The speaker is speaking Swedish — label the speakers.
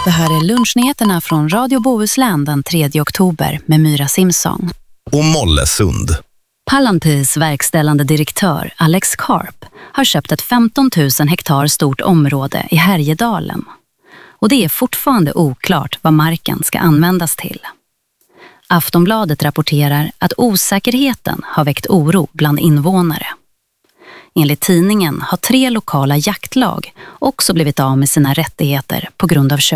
Speaker 1: Det här är lunchnyheterna från Radio Bohuslän den 3 oktober med Myra Simson.
Speaker 2: Och Mollesund.
Speaker 1: Palantis verkställande direktör Alex Karp har köpt ett 15 000 hektar stort område i Härjedalen. Och det är fortfarande oklart vad marken ska användas till. Aftonbladet rapporterar att osäkerheten har väckt oro bland invånare. Enligt tidningen har 3 lokala jaktlag också blivit av med sina rättigheter på grund av köp.